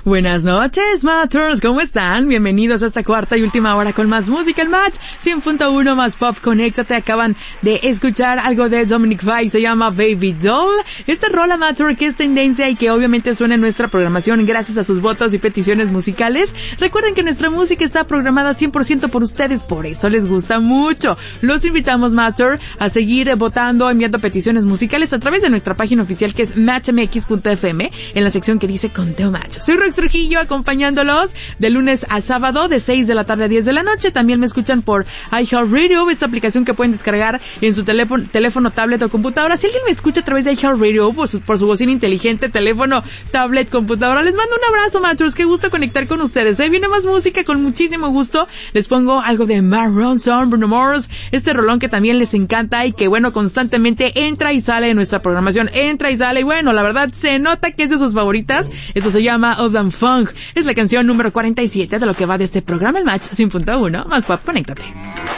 Buenas noches, Matchers, ¿cómo están? Bienvenidos a esta cuarta y última hora con más música, el Match 100.1 más Pop. Conéctate. Acaban de escuchar algo de Dominic Fike, se llama Baby Doll. Esta rola, Matcher, que es tendencia y que obviamente suena en nuestra programación gracias a sus votos y peticiones musicales. Recuerden que nuestra música está programada 100% por ustedes, por eso les gusta mucho. Los invitamos, Matcher, a seguir votando, enviando peticiones musicales a través de nuestra página oficial, que es matchmx.fm, en la sección que dice Conteo Match. Soy Rox Trujillo, acompañándolos de lunes a sábado de 6 de la tarde a 10 de la noche. También me escuchan por iHeartRadio, esta aplicación que pueden descargar en su teléfono, tablet o computadora. Si alguien me escucha a través de iHeartRadio por su bocina inteligente, teléfono, tablet, computadora, les mando un abrazo, Matchers. Qué gusto conectar con ustedes. Ahí viene más música con muchísimo gusto. Les pongo algo de Mark Ronson, Bruno Mars, este rolón que también les encanta y que, bueno, constantemente entra y sale de nuestra programación. Entra y sale y, bueno, la verdad se nota que es de sus favoritas. Eso se llama Uptown Funk. Es la canción número 47 de lo que va de este programa, el Match 100.1 más Pop. Conéctate.